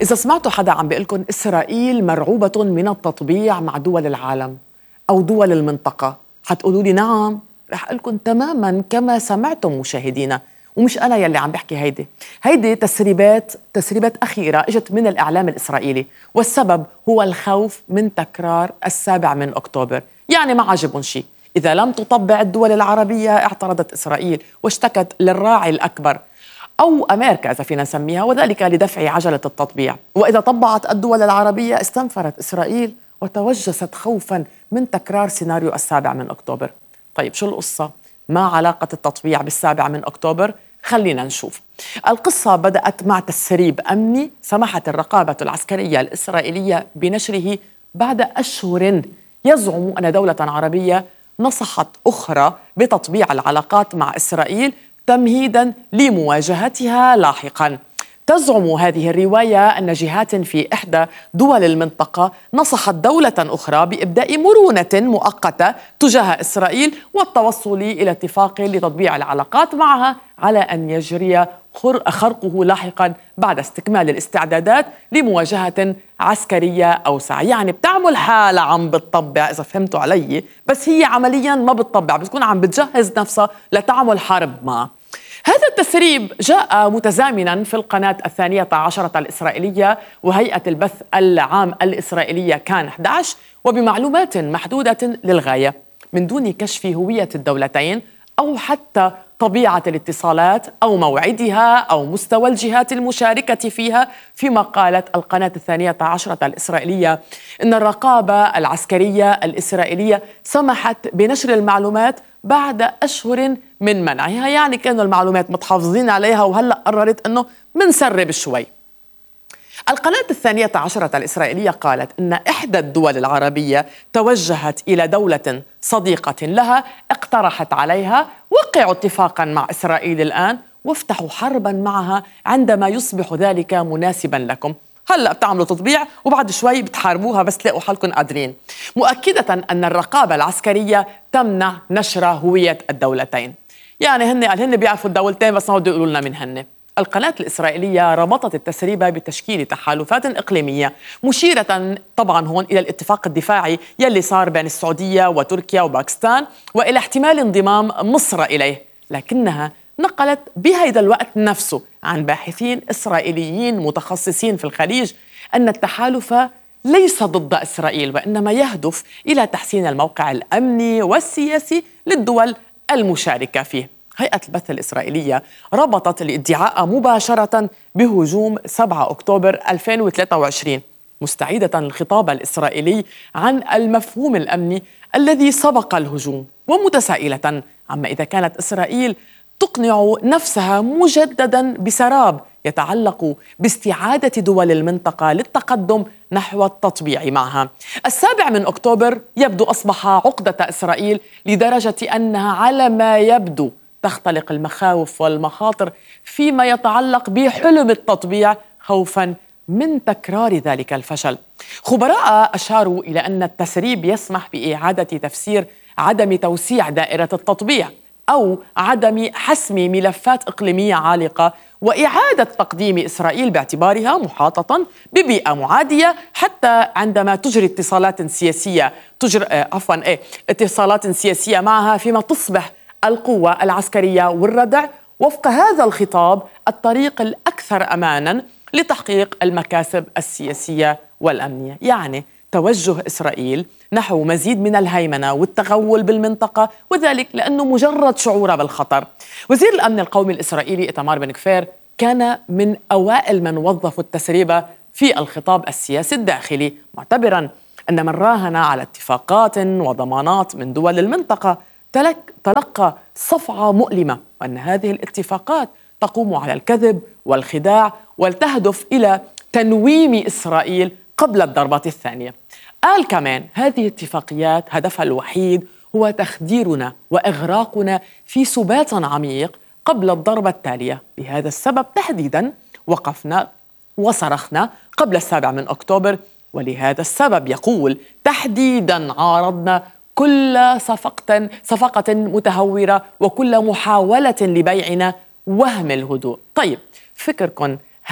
إذا سمعتوا حدا عم بيقلكن إسرائيل مرعوبة من التطبيع مع دول العالم أو دول المنطقة، حتقولوا لي نعم، رح أقلكن تماماً كما سمعتم مشاهدينا. ومش أنا يلي عم بحكي، هيدي تسريبات أخيرة اجت من الإعلام الإسرائيلي، والسبب هو الخوف من تكرار 7 من أكتوبر. يعني ما عجبهم شيء، إذا لم تطبع الدول العربية اعترضت إسرائيل واشتكت للراعي الأكبر أو أمريكا إذا فينا نسميها، وذلك لدفع عجلة التطبيع. وإذا طبعت الدول العربية استنفرت إسرائيل وتوجست خوفاً من تكرار سيناريو 7 من أكتوبر. طيب شو القصة؟ ما علاقة التطبيع ب7 من أكتوبر؟ خلينا نشوف. القصة بدأت مع تسريب أمني سمحت الرقابة العسكرية الإسرائيلية بنشره بعد أشهر يزعم أن دولة عربية نصحت أخرى بتطبيع العلاقات مع إسرائيل تمهيداً لمواجهتها لاحقاً. تزعم هذه الرواية أن جهات في إحدى دول المنطقة نصحت دولة أخرى بإبداء مرونة مؤقتة تجاه إسرائيل والتوصل إلى اتفاق لتطبيع العلاقات معها على أن يجري خرقه لاحقا بعد استكمال الاستعدادات لمواجهة عسكرية أوسع. يعني بتعمل حالة عم بتطبع، إذا فهمتوا علي، بس هي عمليا ما بتطبع، بتكون عم بتجهز نفسها لتعمل حرب معه. هذا التسريب جاء متزامنا في القناة 12 الإسرائيلية وهيئة البث العام الإسرائيلية كان 11، وبمعلومات محدودة للغاية من دون كشف هوية الدولتين أو حتى طبيعة الاتصالات أو موعدها أو مستوى الجهات المشاركة فيها. فيما قالت القناة 12 الإسرائيلية إن الرقابة العسكرية الإسرائيلية سمحت بنشر المعلومات بعد أشهر من منعها. يعني كانوا المعلومات متحافظين عليها وهلأ قررت أنه منسرب شوي. القناة 12 الإسرائيلية قالت إن إحدى الدول العربية توجهت إلى دولة صديقة لها، اقترحت عليها وقعوا اتفاقا مع إسرائيل الآن وافتحوا حربا معها عندما يصبح ذلك مناسبا لكم. هلأ بتعملوا تطبيع وبعد شوي بتحاربوها بس تلاقوا حالكم قادرين، مؤكدة أن الرقابة العسكرية تمنع نشر هوية الدولتين. يعني هن بيعرفوا الدولتين بس ما بدهم يقولوا لنا من هن. القناة الإسرائيلية ربطت التسريب بتشكيل تحالفات إقليمية، مشيرة طبعا هون إلى الاتفاق الدفاعي يلي صار بين السعودية وتركيا وباكستان وإلى احتمال انضمام مصر إليه. لكنها نقلت بهذا الوقت نفسه عن باحثين إسرائيليين متخصصين في الخليج أن التحالف ليس ضد إسرائيل وإنما يهدف إلى تحسين الموقع الأمني والسياسي للدول المشاركة فيه. هيئة البث الإسرائيلية ربطت الادعاء مباشرة بهجوم 7 أكتوبر 2023، مستعيدة الخطاب الإسرائيلي عن المفهوم الأمني الذي سبق الهجوم، ومتسائلة عما إذا كانت إسرائيل تقنع نفسها مجددا بسراب يتعلق باستعادة دول المنطقة للتقدم نحو التطبيع معها. 7 من أكتوبر يبدو أصبح عقدة إسرائيل لدرجة أنها على ما يبدو تختلق المخاوف والمخاطر فيما يتعلق بحلم التطبيع خوفا من تكرار ذلك الفشل. خبراء أشاروا إلى أن التسريب يسمح بإعادة تفسير عدم توسيع دائرة التطبيع أو عدم حسم ملفات إقليمية عالقة وإعادة تقديم إسرائيل باعتبارها محاطة ببيئة معادية حتى عندما تجري اتصالات سياسية معها، فيما تصبح القوة العسكرية والردع وفق هذا الخطاب الطريق الأكثر أماناً لتحقيق المكاسب السياسية والأمنية. يعني توجه إسرائيل نحو مزيد من الهيمنة والتغول بالمنطقة، وذلك لأنه مجرد شعور بالخطر. وزير الأمن القومي الإسرائيلي إيتمار بن كفير كان من أوائل من وظفوا التسريب في الخطاب السياسي الداخلي، معتبراً أن من راهن على اتفاقات وضمانات من دول المنطقة تلقى صفعة مؤلمة، وأن هذه الاتفاقات تقوم على الكذب والخداع وتهدف إلى تنويم إسرائيل قبل الضربة الثانية. قال كمان هذه الاتفاقيات هدفها الوحيد هو تخديرنا وإغراقنا في سبات عميق قبل الضربة التالية. لهذا السبب تحديدا وقفنا وصرخنا قبل 7 من أكتوبر، ولهذا السبب يقول تحديدا عارضنا كل صفقة متهورة وكل محاولة لبيعنا وهم الهدوء. طيب فكركم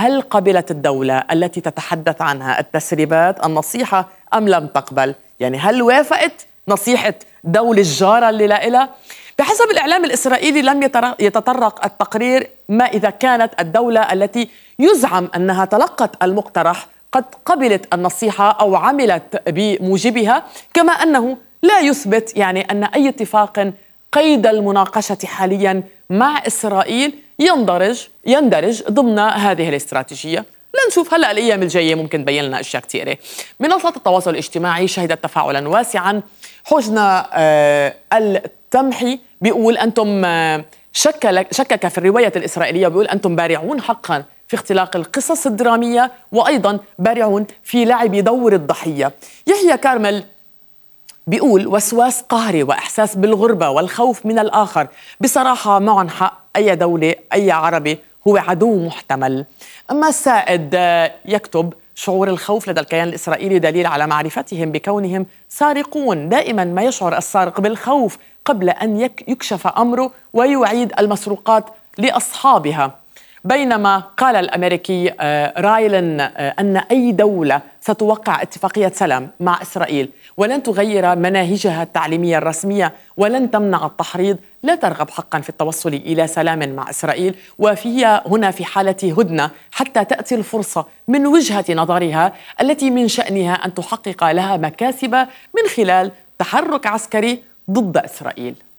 هل قبلت الدولة التي تتحدث عنها التسريبات النصيحة أم لم تقبل؟ يعني هل وافقت نصيحة دولة الجارة اللي لها؟ بحسب الإعلام الإسرائيلي لم يتطرق التقرير ما إذا كانت الدولة التي يزعم أنها تلقت المقترح قد قبلت النصيحة أو عملت بموجبها، كما أنه لا يثبت يعني أن أي اتفاق قيد المناقشة حاليا مع إسرائيل يندرج ضمن هذه الاستراتيجية. لنشوف هلأ الأيام الجاية ممكن تبين لنا أشياء كثيرة. منصات التواصل الاجتماعي شهدت تفاعلا واسعا. حجنا التمحي بيقول أنتم شكك في الرواية الإسرائيلية، بيقول أنتم بارعون حقا في اختلاق القصص الدرامية، وأيضا بارعون في لعب دور الضحية. يحيى كارمل بيقول وسواس قهري وإحساس بالغربة والخوف من الآخر، بصراحة معن حق، أي دولة أي عربي هو عدو محتمل. أما السائد يكتب شعور الخوف لدى الكيان الإسرائيلي دليل على معرفتهم بكونهم سارقون، دائما ما يشعر السارق بالخوف قبل أن يكشف أمره ويعيد المسروقات لأصحابها. بينما قال الأمريكي رايلن أن أي دولة ستوقع اتفاقية سلام مع إسرائيل ولن تغير مناهجها التعليمية الرسمية ولن تمنع التحريض لا ترغب حقا في التوصل إلى سلام مع إسرائيل، وفي هنا في حالة هدنة حتى تأتي الفرصة من وجهة نظرها التي من شأنها أن تحقق لها مكاسب من خلال تحرك عسكري ضد إسرائيل.